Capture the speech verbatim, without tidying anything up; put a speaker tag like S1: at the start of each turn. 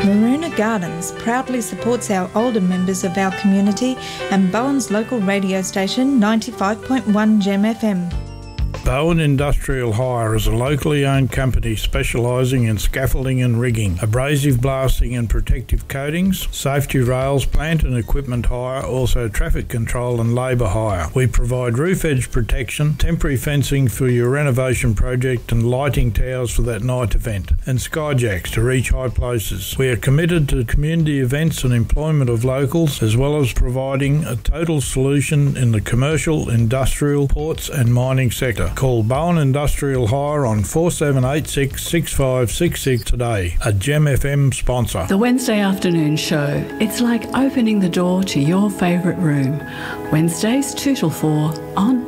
S1: Maroona Gardens proudly supports our older members of our community and Bowen's local radio station ninety-five point one Gem F M.
S2: Bowen Industrial Hire is a locally owned company specialising in scaffolding and rigging, abrasive blasting and protective coatings, safety rails, plant and equipment hire, also traffic control and labour hire. We provide roof edge protection, temporary fencing for your renovation project and lighting towers for that night event, and skyjacks to reach high places. We are committed to community events and employment of locals, as well as providing a total solution in the commercial, industrial, ports and mining sector. Call Bowen Industrial Hire on four seven eight six, six five six six today, a Gem F M sponsor.
S3: The Wednesday afternoon show. It's like opening the door to your favourite room. Wednesdays two till four on